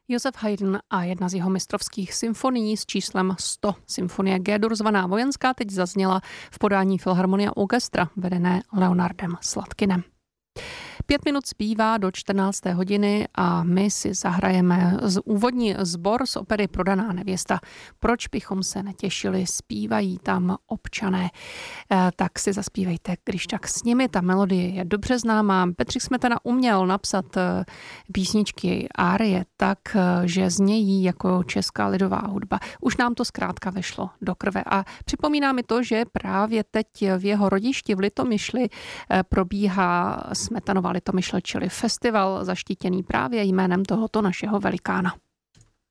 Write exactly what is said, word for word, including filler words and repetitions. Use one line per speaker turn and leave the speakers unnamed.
Josef Haydn a jedna z jeho mistrovských symfonií s číslem sto. Symfonie G-dur zvaná Vojenská teď zazněla v podání Filharmonia Orchestra, vedené Leonardem Sladkinem. Pět minut zbývá do čtrnácté hodiny a my si zahrajeme z úvodní sbor z opery Prodaná nevěsta. Proč bychom se netěšili, zpívají tam občané. E, tak si zaspívejte, když tak s nimi. Ta melodie je dobře známá. Bedřich Smetana uměl napsat e, písničky, árie tak, e, že znějí jako česká lidová hudba. Už nám to zkrátka vešlo do krve. A připomíná mi to, že právě teď v jeho rodišti v Litomyšli e, probíhá Smetanova Litomyšl, čili festival zaštítěný právě jménem tohoto našeho velikána.